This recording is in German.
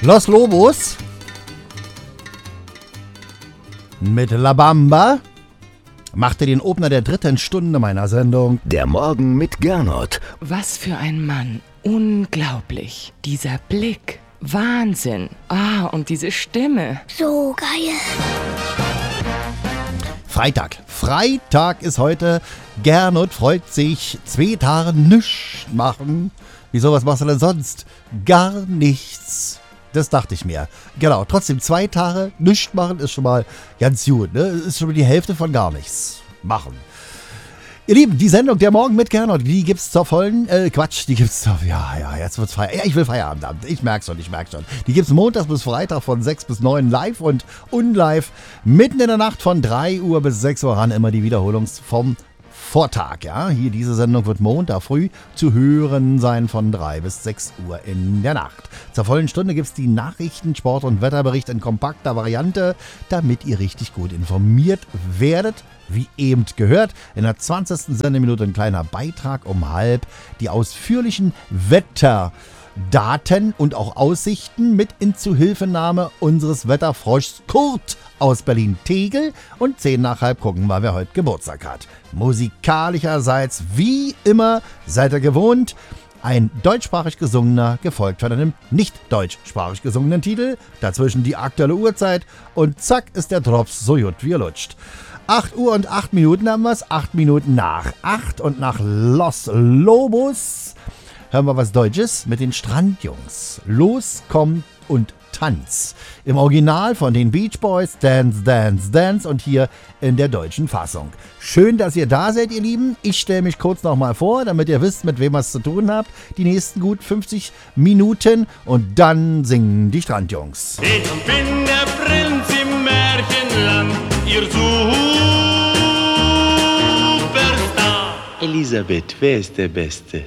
Los Lobos mit La Bamba machte den Opener der 3. Stunde meiner Sendung. Der Morgen mit Gernot. Was für ein Mann. Unglaublich. Dieser Blick. Wahnsinn. Und diese Stimme. So geil. Freitag ist heute. Gernot freut sich. 2 Tage nichts machen. Wieso, was machst du denn sonst? Gar nichts. Das dachte ich mir. Genau, trotzdem 2 Tage nichts machen ist schon mal ganz gut. Ne? Ist schon mal die Hälfte von gar nichts machen. Ihr Lieben, die Sendung Der Morgen mit Gernot, die gibt's zur vollen, die gibt's zur, jetzt wird's Feierabend. Ja, ich will Feierabend haben. Ich merk's schon. Die gibt's Montag bis Freitag von 6 bis 9 live und unlive. Mitten in der Nacht von 3 Uhr bis 6 Uhr ran immer die Wiederholung vom Vortag, ja. Hier, diese Sendung wird Montag früh zu hören sein von 3 bis 6 Uhr in der Nacht. Zur vollen Stunde gibt's die Nachrichten, Sport- und Wetterbericht in kompakter Variante, damit ihr richtig gut informiert werdet. Wie eben gehört, in der 20. Sendeminute ein kleiner Beitrag um halb. Die ausführlichen Wetterdaten und auch Aussichten mit in Zuhilfenahme unseres Wetterfroschs Kurt aus Berlin-Tegel. Und 10 nach halb gucken wir, wer heute Geburtstag hat. Musikalischerseits, wie immer, seid ihr gewohnt, ein deutschsprachig gesungener, gefolgt von einem nicht deutschsprachig gesungenen Titel. Dazwischen die aktuelle Uhrzeit und zack ist der Drops so gut wie er lutscht. 8 Uhr und 8 Minuten haben wir es, 8 Minuten nach 8 und nach Los Lobos hören wir was Deutsches mit den Strandjungs. Los, kommt und tanz. Im Original von den Beach Boys, Dance, Dance, Dance und hier in der deutschen Fassung. Schön, dass ihr da seid, ihr Lieben. Ich stelle mich kurz nochmal vor, damit ihr wisst, mit wem ihr es zu tun habt. Die nächsten gut 50 Minuten und dann singen die Strandjungs. Ich bin der Prinz im Märchenland, ihr Superstar. Elisabeth, wer ist der Beste?